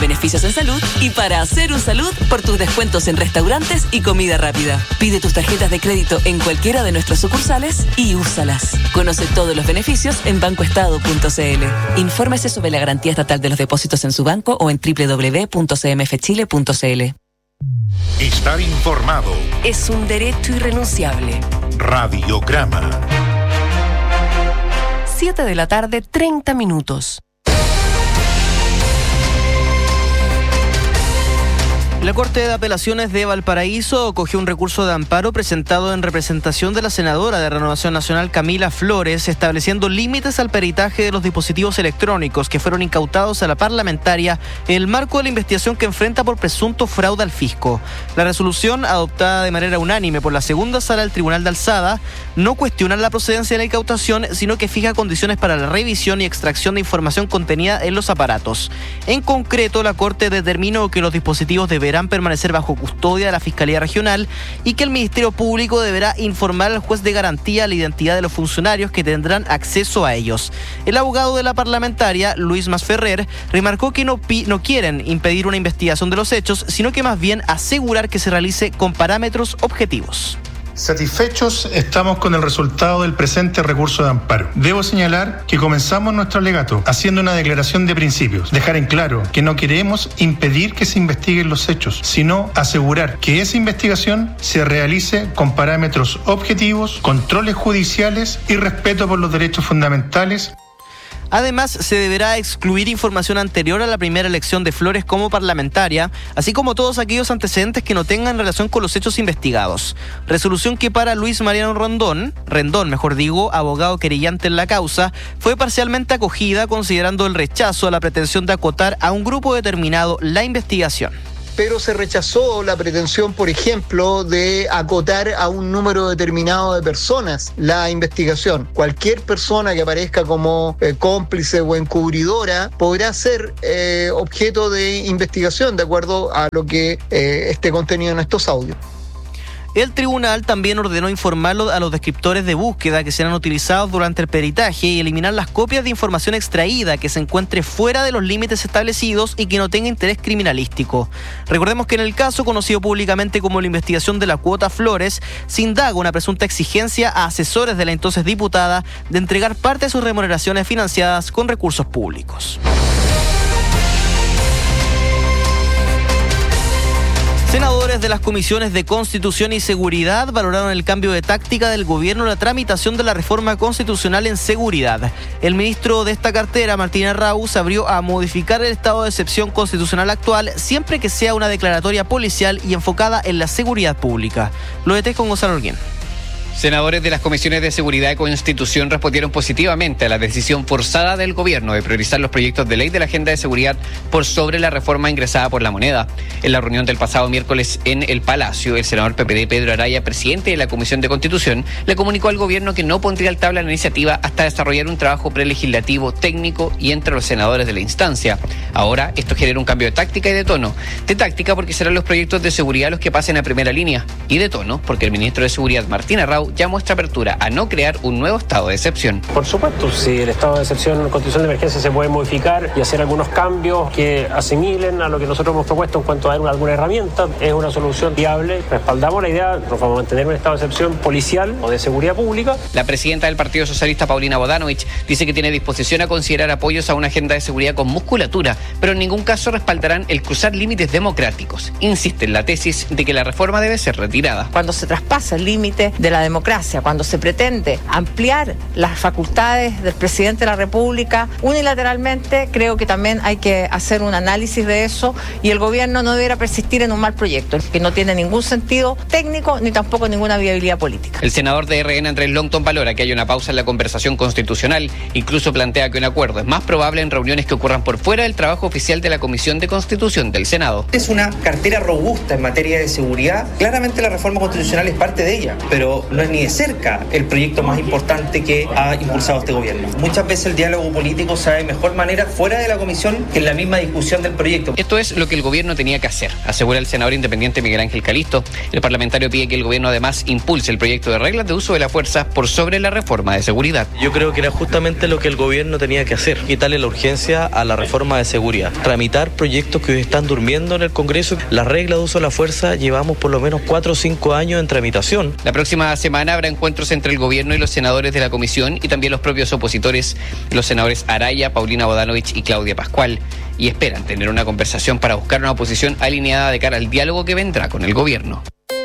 beneficios en salud y para hacer un salud por tus descuentos en restaurantes y comida rápida. Pide tus tarjetas de crédito en cualquiera de nuestras sucursales y úsalas. Conoce todos los beneficios en bancoestado.cl. Infórmese sobre la garantía estatal de los depósitos en su banco o en www.cmfchile.cl. Estar informado es un derecho irrenunciable. Radiograma. 7:30 p.m. La Corte de Apelaciones de Valparaíso acogió un recurso de amparo presentado en representación de la senadora de Renovación Nacional Camila Flores, estableciendo límites al peritaje de los dispositivos electrónicos que fueron incautados a la parlamentaria en el marco de la investigación que enfrenta por presunto fraude al fisco. La resolución, adoptada de manera unánime por la segunda sala del Tribunal de Alzada, no cuestiona la procedencia de la incautación, sino que fija condiciones para la revisión y extracción de información contenida en los aparatos. En concreto, la Corte determinó que los dispositivos deberán permanecer bajo custodia de la Fiscalía Regional y que el Ministerio Público deberá informar al juez de garantía la identidad de los funcionarios que tendrán acceso a ellos. El abogado de la parlamentaria, Luis Masferrer, remarcó que no quieren impedir una investigación de los hechos, sino que más bien asegurar que se realice con parámetros objetivos. Satisfechos estamos con el resultado del presente recurso de amparo. Debo señalar que comenzamos nuestro alegato haciendo una declaración de principios, dejar en claro que no queremos impedir que se investiguen los hechos, sino asegurar que esa investigación se realice con parámetros objetivos, controles judiciales y respeto por los derechos fundamentales. Además, se deberá excluir información anterior a la primera elección de Flores como parlamentaria, así como todos aquellos antecedentes que no tengan relación con los hechos investigados. Resolución que para Luis Mariano Rendón, abogado querellante en la causa, fue parcialmente acogida considerando el rechazo a la pretensión de acotar a un grupo determinado la investigación. Pero se rechazó la pretensión, por ejemplo, de acotar a un número determinado de personas la investigación. Cualquier persona que aparezca como cómplice o encubridora podrá ser objeto de investigación de acuerdo a lo que esté contenido en estos audios. El tribunal también ordenó informar a los descriptores de búsqueda que serán utilizados durante el peritaje y eliminar las copias de información extraída que se encuentre fuera de los límites establecidos y que no tenga interés criminalístico. Recordemos que en el caso conocido públicamente como la investigación de la cuota Flores, se indaga una presunta exigencia a asesores de la entonces diputada de entregar parte de sus remuneraciones financiadas con recursos públicos. Senadores de las comisiones de Constitución y Seguridad valoraron el cambio de táctica del gobierno en la tramitación de la reforma constitucional en seguridad. El ministro de esta cartera, Martín Arrau, se abrió a modificar el estado de excepción constitucional actual siempre que sea una declaratoria policial y enfocada en la seguridad pública. Lo detalles con Gonzalo Orguín. Senadores de las comisiones de Seguridad y Constitución respondieron positivamente a la decisión forzada del gobierno de priorizar los proyectos de ley de la agenda de seguridad por sobre la reforma ingresada por la moneda. En la reunión del pasado miércoles en el Palacio, el senador PPD Pedro Araya, presidente de la Comisión de Constitución, le comunicó al gobierno que no pondría al tabla la iniciativa hasta desarrollar un trabajo prelegislativo técnico y entre los senadores de la instancia. Ahora, esto genera un cambio de táctica y de tono. De táctica porque serán los proyectos de seguridad los que pasen a primera línea. Y de tono porque el ministro de Seguridad, Martín Arrau, ya muestra apertura a no crear un nuevo estado de excepción. Por supuesto, si el estado de excepción en constitución de emergencia se puede modificar y hacer algunos cambios que asimilen a lo que nosotros hemos propuesto en cuanto a alguna herramienta, es una solución viable. Respaldamos la idea, nos vamos a mantener un estado de excepción policial o de seguridad pública. La presidenta del Partido Socialista, Paulina Bodanovich, dice que tiene disposición a considerar apoyos a una agenda de seguridad con musculatura, pero en ningún caso respaldarán el cruzar límites democráticos. Insiste en la tesis de que la reforma debe ser retirada. Cuando se traspasa el límite de la democracia, cuando se pretende ampliar las facultades del presidente de la República unilateralmente, creo que también hay que hacer un análisis de eso y el gobierno no deberá persistir en un mal proyecto, que no tiene ningún sentido técnico ni tampoco ninguna viabilidad política. El senador de RN, Andrés Longton, valora que haya una pausa en la conversación constitucional. Incluso plantea que un acuerdo es más probable en reuniones que ocurran por fuera del trabajo oficial de la Comisión de Constitución del Senado. Es una cartera robusta en materia de seguridad. Claramente la reforma constitucional es parte de ella, pero no no es ni de cerca el proyecto más importante que ha impulsado este gobierno. Muchas veces el diálogo político se da de mejor manera fuera de la comisión que en la misma discusión del proyecto. Esto es lo que el gobierno tenía que hacer, asegura el senador independiente Miguel Ángel Calisto. El parlamentario pide que el gobierno además impulse el proyecto de reglas de uso de la fuerza por sobre la reforma de seguridad. Yo creo que era justamente lo que el gobierno tenía que hacer, quitarle la urgencia a la reforma de seguridad, tramitar proyectos que hoy están durmiendo en el Congreso. La regla de uso de la fuerza llevamos por lo menos 4 o 5 años en tramitación. La próxima semana habrá encuentros entre el gobierno y los senadores de la comisión y también los propios opositores, los senadores Araya, Paulina Bodanovich y Claudia Pascual, y esperan tener una conversación para buscar una posición alineada de cara al diálogo que vendrá con el gobierno.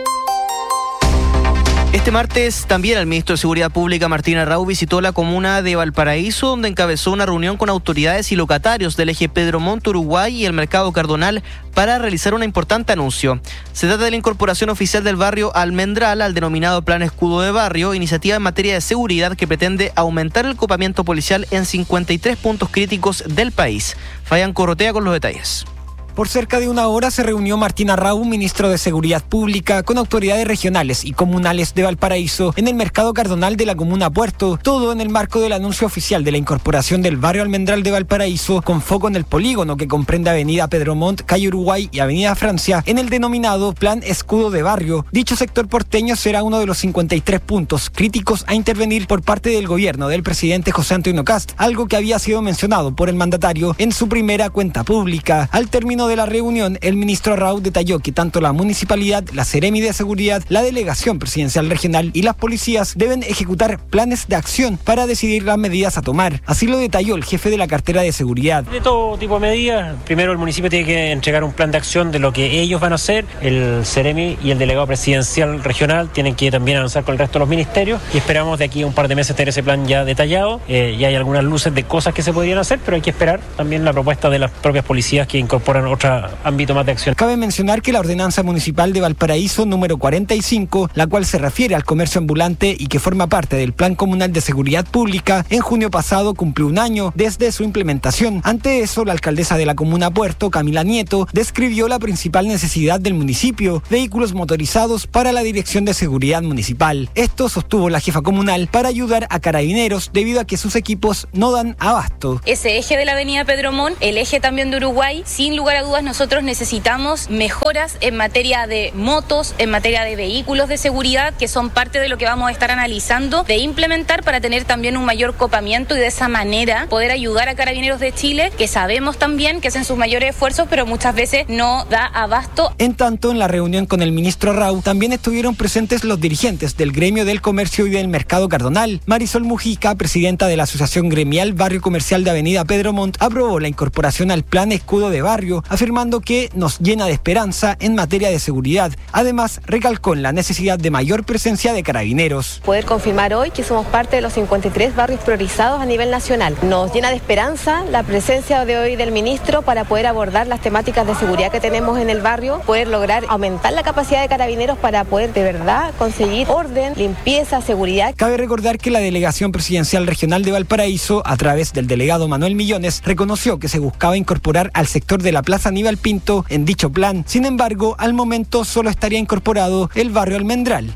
Este martes también el ministro de Seguridad Pública, Martín Arrau, visitó la comuna de Valparaíso, donde encabezó una reunión con autoridades y locatarios del eje Pedro Montt, Uruguay y el Mercado Cardonal para realizar un importante anuncio. Se trata de la incorporación oficial del barrio Almendral al denominado Plan Escudo de Barrio, iniciativa en materia de seguridad que pretende aumentar el copamiento policial en 53 puntos críticos del país. Fabián Corrotea con los detalles. Por cerca de una hora se reunió Martín Arrau, ministro de Seguridad Pública, con autoridades regionales y comunales de Valparaíso en el Mercado Cardonal de la comuna Puerto, todo en el marco del anuncio oficial de la incorporación del barrio Almendral de Valparaíso, con foco en el polígono que comprende Avenida Pedro Montt, Calle Uruguay y Avenida Francia, en el denominado Plan Escudo de Barrio. Dicho sector porteño será uno de los 53 puntos críticos a intervenir por parte del gobierno del presidente José Antonio Kast, algo que había sido mencionado por el mandatario en su primera cuenta pública. Al término de la reunión, el ministro Arrau detalló que tanto la municipalidad, la Seremi de Seguridad, la Delegación Presidencial Regional y las policías deben ejecutar planes de acción para decidir las medidas a tomar. Así lo detalló el jefe de la cartera de seguridad. De todo tipo de medidas. Primero, el municipio tiene que entregar un plan de acción de lo que ellos van a hacer. El Seremi y el Delegado Presidencial Regional tienen que también avanzar con el resto de los ministerios y esperamos de aquí a un par de meses tener ese plan ya detallado. Ya hay algunas luces de cosas que se podrían hacer, pero hay que esperar también la propuesta de las propias policías que incorporan otro ámbito más de acción. Cabe mencionar que la ordenanza municipal de Valparaíso número 45, la cual se refiere al comercio ambulante y que forma parte del Plan Comunal de Seguridad Pública, en junio pasado cumplió un año desde su implementación. Ante eso, la alcaldesa de la comuna Puerto, Camila Nieto, describió la principal necesidad del municipio: vehículos motorizados para la Dirección de Seguridad Municipal. Esto sostuvo la jefa comunal para ayudar a carabineros debido a que sus equipos no dan abasto. Ese eje de la avenida Pedro Montt, el eje también de Uruguay, sin lugar a dudas nosotros necesitamos mejoras en materia de motos, en materia de vehículos de seguridad, que son parte de lo que vamos a estar analizando de implementar para tener también un mayor copamiento y de esa manera poder ayudar a Carabineros de Chile, que sabemos también que hacen sus mayores esfuerzos, pero muchas veces no da abasto. En tanto, en la reunión con el ministro Arrau también estuvieron presentes los dirigentes del gremio del comercio y del Mercado Cardonal. Marisol Mujica, presidenta de la Asociación Gremial Barrio Comercial de Avenida Pedro Montt, aprobó la incorporación al Plan Escudo de Barrio, afirmando que nos llena de esperanza en materia de seguridad. Además, recalcó en la necesidad de mayor presencia de carabineros. Poder confirmar hoy que somos parte de los 53 barrios priorizados a nivel nacional. Nos llena de esperanza la presencia de hoy del ministro para poder abordar las temáticas de seguridad que tenemos en el barrio, poder lograr aumentar la capacidad de carabineros para poder de verdad conseguir orden, limpieza, seguridad. Cabe recordar que la Delegación Presidencial Regional de Valparaíso, a través del delegado Manuel Millones, reconoció que se buscaba incorporar al sector de la Plaza Aníbal Pinto en dicho plan. Sin embargo, al momento solo estaría incorporado el barrio Almendral.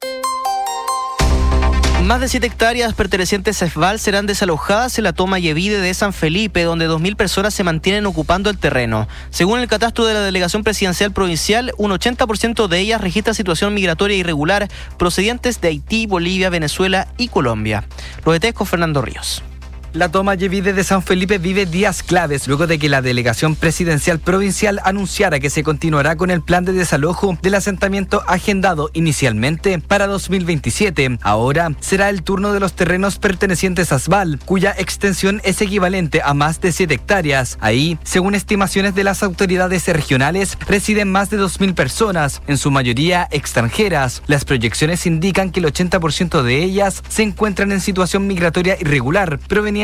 Más de 7 hectáreas pertenecientes a ESVAL serán desalojadas en la toma Yevide de San Felipe, donde 2.000 personas se mantienen ocupando el terreno. Según el catastro de la Delegación Presidencial Provincial, un 80% de ellas registra situación migratoria irregular procedientes de Haití, Bolivia, Venezuela y Colombia. Los detalles con Fernando Ríos. La toma Yevide de San Felipe vive días claves luego de que la Delegación Presidencial Provincial anunciara que se continuará con el plan de desalojo del asentamiento agendado inicialmente para 2027. Ahora será el turno de los terrenos pertenecientes a ESVAL, cuya extensión es equivalente a más de 7 hectáreas. Ahí, según estimaciones de las autoridades regionales, residen más de 2.000 personas, en su mayoría extranjeras. Las proyecciones indican que el 80% de ellas se encuentran en situación migratoria irregular, proveniente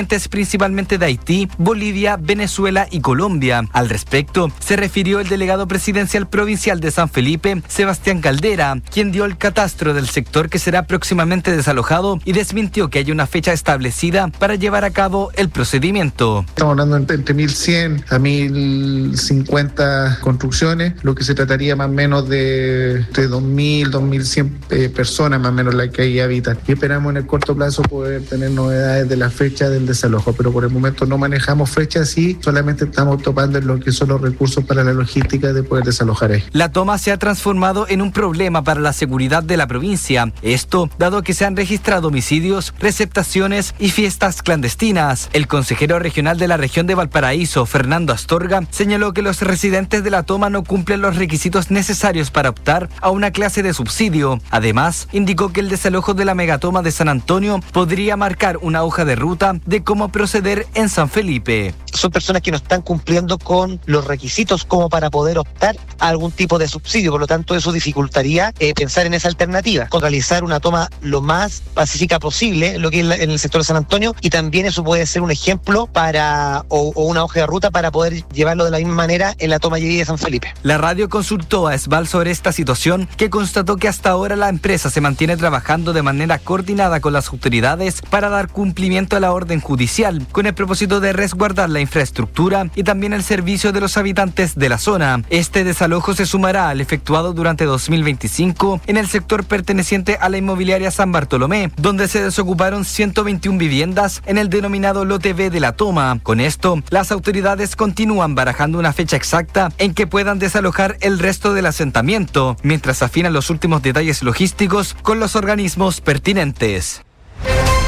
provenientes principalmente de Haití, Bolivia, Venezuela y Colombia. Al respecto, se refirió el delegado presidencial provincial de San Felipe, Sebastián Caldera, quien dio el catastro del sector que será próximamente desalojado y desmintió que haya una fecha establecida para llevar a cabo el procedimiento. Estamos hablando entre 1.100 a 1.050 construcciones, lo que se trataría más o menos de 2.000, 2.100 personas más o menos las que ahí habitan. Y esperamos en el corto plazo poder tener novedades de la fecha del desalojo, pero por el momento no manejamos fechas y solamente estamos topando en lo que son los recursos para la logística de poder desalojar ahí. La toma se ha transformado en un problema para la seguridad de la provincia. Esto dado que se han registrado homicidios, receptaciones y fiestas clandestinas. El consejero regional de la región de Valparaíso, Fernando Astorga, señaló que los residentes de la toma no cumplen los requisitos necesarios para optar a una clase de subsidio. Además, indicó que el desalojo de la megatoma de San Antonio podría marcar una hoja de ruta de cómo proceder en San Felipe. Son personas que no están cumpliendo con los requisitos como para poder optar a algún tipo de subsidio, por lo tanto eso dificultaría pensar en esa alternativa, con realizar una toma lo más pacífica posible, lo que es en el sector de San Antonio, y también eso puede ser un ejemplo para o una hoja de ruta para poder llevarlo de la misma manera en la toma de San Felipe. La radio consultó a Esval sobre esta situación, que constató que hasta ahora la empresa se mantiene trabajando de manera coordinada con las autoridades para dar cumplimiento a la orden judicial, con el propósito de resguardar la infraestructura y también el servicio de los habitantes de la zona. Este desalojo se sumará al efectuado durante 2025 en el sector perteneciente a la inmobiliaria San Bartolomé, donde se desocuparon 121 viviendas en el denominado lote B de la toma. Con esto, las autoridades continúan barajando una fecha exacta en que puedan desalojar el resto del asentamiento, mientras afinan los últimos detalles logísticos con los organismos pertinentes.